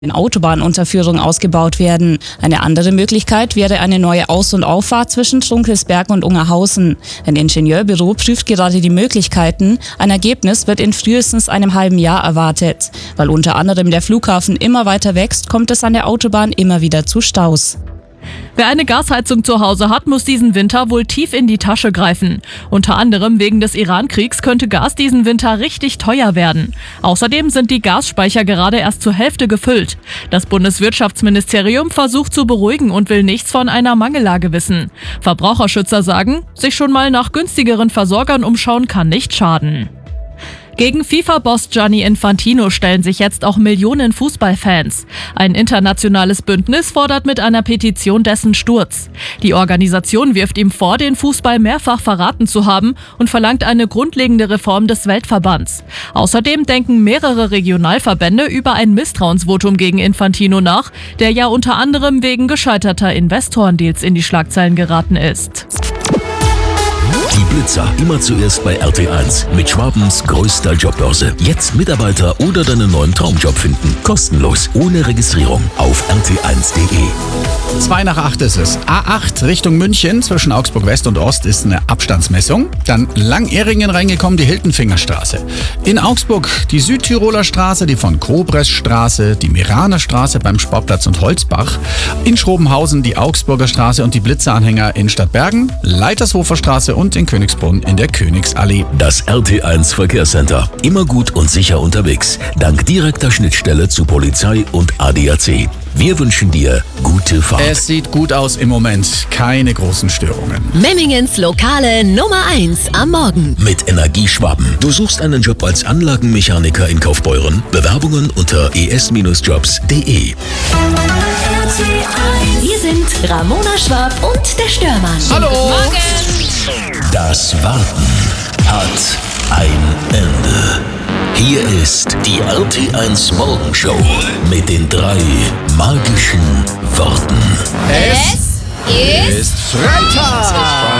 Autobahnunterführung ausgebaut werden. Eine andere Möglichkeit wäre eine neue Aus- und Auffahrt zwischen Strunkelsberg und Ungerhausen. Ein Ingenieurbüro prüft gerade die Möglichkeiten. Ein Ergebnis wird in frühestens einem halben Jahr erwartet. Weil unter anderem der Flughafen immer weiter wächst, kommt es an der Autobahn immer wieder zu Staus. Wer eine Gasheizung zu Hause hat, muss diesen Winter wohl tief in die Tasche greifen. Unter anderem wegen des Iran-Kriegs könnte Gas diesen Winter richtig teuer werden. Außerdem sind die Gasspeicher gerade erst zur Hälfte gefüllt. Das Bundeswirtschaftsministerium versucht zu beruhigen und will nichts von einer Mangellage wissen. Verbraucherschützer sagen, sich schon mal nach günstigeren Versorgern umschauen kann nicht schaden. Gegen FIFA-Boss Gianni Infantino stellen sich jetzt auch Millionen Fußballfans. Ein internationales Bündnis fordert mit einer Petition dessen Sturz. Die Organisation wirft ihm vor, den Fußball mehrfach verraten zu haben und verlangt eine grundlegende Reform des Weltverbands. Außerdem denken mehrere Regionalverbände über ein Misstrauensvotum gegen Infantino nach, der ja unter anderem wegen gescheiterter Investorendeals in die Schlagzeilen geraten ist. Die Blitzer immer zuerst bei RT1 mit Schwabens größter Jobbörse. Jetzt Mitarbeiter oder deinen neuen Traumjob finden. Kostenlos, ohne Registrierung auf rt1.de. 7:55 ist es. A8 Richtung München zwischen Augsburg West und Ost ist eine Abstandsmessung. Dann Lang-Ehringen reingekommen, die Hiltenfingerstraße. In Augsburg die Südtiroler Straße, die von Kobresstraße, die Meraner Straße beim Sportplatz und Holzbach. In Schrobenhausen die Augsburger Straße und die Blitzeranhänger in Stadtbergen, Leitershofer Straße und in Königsbrunn in der Königsallee. Das RT1 Verkehrscenter. Immer gut und sicher unterwegs. Dank direkter Schnittstelle zu Polizei und ADAC. Wir wünschen dir gute Fahrt. Es sieht gut aus im Moment. Keine großen Störungen. Memmingens lokale Nummer 1 am Morgen. Mit Energieschwaben. Du suchst einen Job als Anlagenmechaniker in Kaufbeuren? Bewerbungen unter es-jobs.de. Wir sind Ramona Schwab und der Störmann. Hallo! Das Warten hat ein Ende. Hier ist die RT1 Morgenshow mit den 3 magischen Worten. Es ist Freitag!